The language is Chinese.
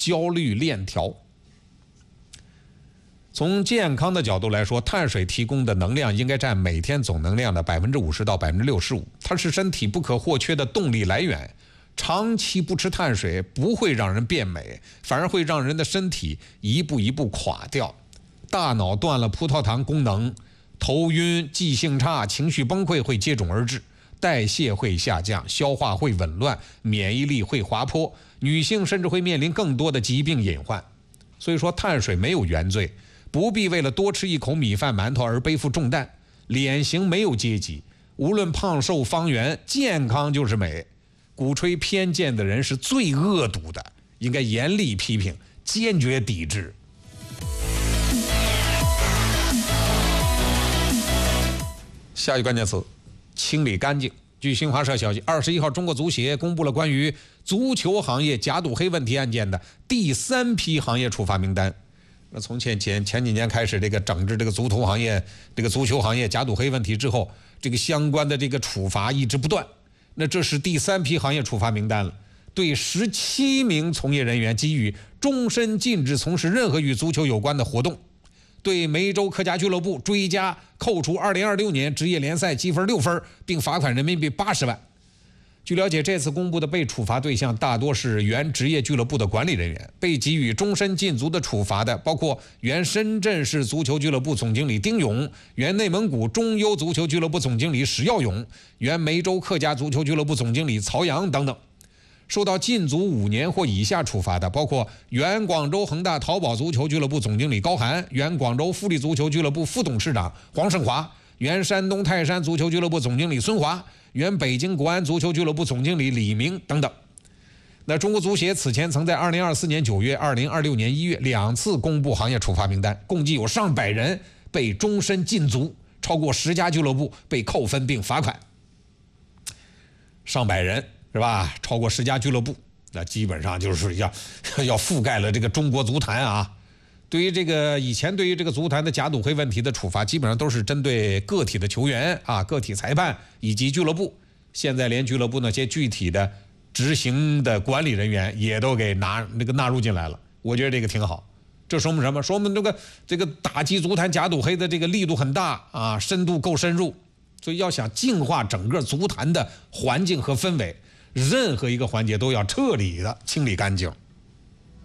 焦虑链条。从健康的角度来说，碳水提供的能量应该占每天总能量的50%到65%，它是身体不可或缺的动力来源。长期不吃碳水不会让人变美，反而会让人的身体一步一步垮掉。大脑断了葡萄糖功能，头晕、记性差、情绪崩溃会接踵而至，代谢会下降，消化会紊乱，免疫力会滑坡，女性甚至会面临更多的疾病隐患。所以说，碳水没有原罪，不必为了多吃一口米饭馒头而背负重担。脸型没有阶级，无论胖瘦方圆，健康就是美。鼓吹偏见的人是最恶毒的，应该严厉批评，坚决抵制。下一关键词：清理干净。据新华社消息，21号，中国足协公布了关于足球行业假赌黑问题案件的第3批行业处罚名单。那从前几年开始，这个整治这个足球行业假赌黑问题之后，这个相关的这个处罚一直不断。那这是第3批行业处罚名单了，对17名从业人员给予终身禁止从事任何与足球有关的活动。对梅州客家俱乐部追加扣除2026年职业联赛积分6分，并罚款人民币80万。据了解，这次公布的被处罚对象大多是原职业俱乐部的管理人员，被给予终身禁足的处罚的包括原深圳市足球俱乐部总经理丁勇，原内蒙古中优足球俱乐部总经理史耀勇，原梅州客家足球俱乐部总经理曹阳等等。受到禁足5年或以下处罚的包括原广州恒大淘宝足球俱乐部总经理高涵，原广州富力足球俱乐部副董事长黄胜华，原山东泰山足球俱乐部总经理孙华，原北京国安足球俱乐部总经理李明等等。那中国足协此前曾在2024年9月、2026年1月2次公布行业处罚名单，共计有上百人被终身禁足，超过10家俱乐部被扣分并罚款。上百人是吧？超过10家俱乐部，那基本上就是要覆盖了这个中国足坛啊。对于以前对于这个足坛的假赌黑问题的处罚，基本上都是针对个体的球员啊、个体裁判以及俱乐部。现在连俱乐部那些具体的执行的管理人员也都给纳入进来了。我觉得这个挺好。这说明什么？说明这个打击足坛假赌黑的这个力度很大啊，深度够深入。所以要想净化整个足坛的环境和氛围，任何一个环节都要彻底的清理干净。